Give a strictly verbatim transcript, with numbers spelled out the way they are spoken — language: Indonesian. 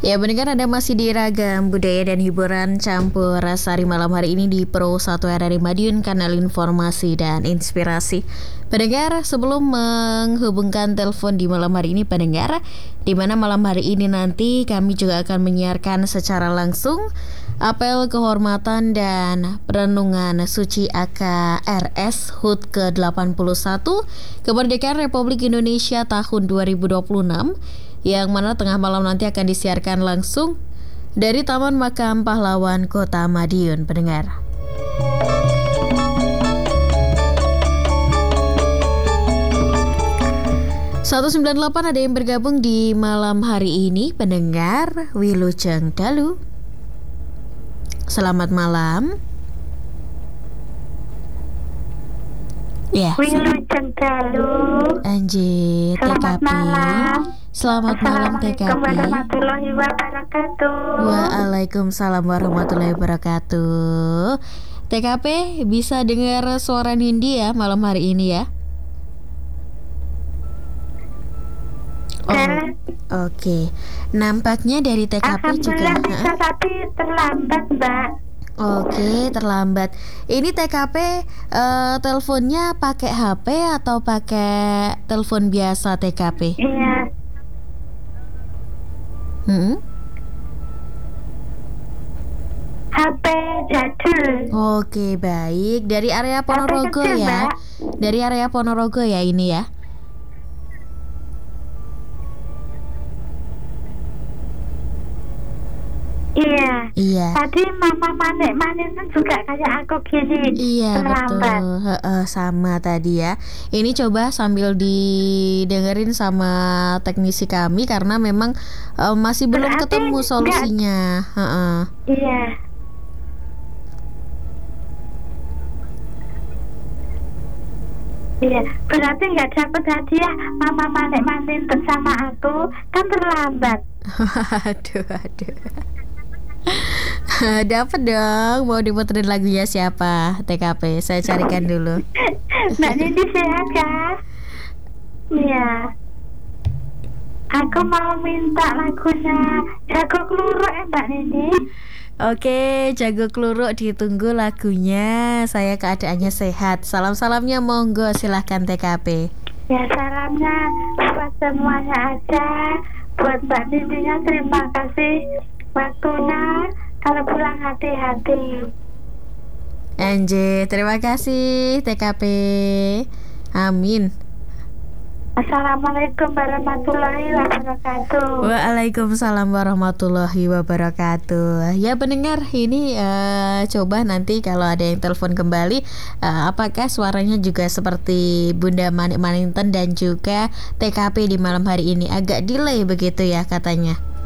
Ya, pendengar, Anda masih di Ragam Budaya dan Hiburan Campur Sari malam hari ini di Pro satu R R I Madiun, kanal informasi dan inspirasi. Pendengar, sebelum menghubungkan telepon di malam hari ini, pendengar, di mana malam hari ini nanti kami juga akan menyiarkan secara langsung apel kehormatan dan perenungan suci A K R S H U T ke delapan puluh satu Kemerdekaan Republik Indonesia tahun dua ribu dua puluh enam, yang mana tengah malam nanti akan disiarkan langsung dari Taman Makam Pahlawan Kota Madiun, pendengar. seratus sembilan puluh delapan ada yang bergabung di malam hari ini, pendengar. Wilujeng Dalu, selamat malam. Ya, Wilujeng Dalu. Anjir, Selamat T K P. malam. Selamat malam T K P. Assalamualaikum warahmatullahi wabarakatuh. Waalaikumsalam warahmatullahi wabarakatuh. T K P bisa dengar suara Nindi ya malam hari ini ya? Oh, oke. Okay. Nampaknya dari T K P juga. Alhamdulillah bisa, tapi terlambat, Mbak. Oke, terlambat. Ini T K P uh, teleponnya pakai H P atau pakai telepon biasa T K P? Iya. Hmm? H P jadul. Oke, baik. Dari area Ponorogo kecil, ya. Mbak. Dari area Ponorogo ya ini ya. Iya. Iya. Tadi mama manik-manik juga kayak aku gini. Iya, terlambat. betul. Heeh, sama tadi ya. Ini coba sambil didengerin sama teknisi kami karena memang uh, masih belum Berarti ketemu solusinya. Heeh. Iya. Iya, berarti nggak dapat hadiah mama manik-manik bersama aku, kan terlambat. Aduh, aduh. Dapat dong. Mau diputerin lagunya siapa? T K P, saya carikan dulu. Mbak Nindi sehat kan? Iya. Aku mau minta lagunya Jago Kluruk ya Mbak Nindi. Oke, Jago Kluruk ditunggu lagunya. Saya keadaannya sehat. Salam-salamnya monggo, silahkan T K P. Ya, salamnya buat semuanya aja. Buat Mbak Nindinya terima kasih waktunya. Kalau pulang hati-hati. Anjir, terima kasih T K P. Amin. Assalamualaikum warahmatullahi wabarakatuh. Waalaikumsalam warahmatullahi wabarakatuh. Ya pendengar, ini uh, coba nanti kalau ada yang telepon kembali, uh, apakah suaranya juga seperti Bunda Manik Maninten dan juga T K P di malam hari ini? Agak delay begitu ya katanya.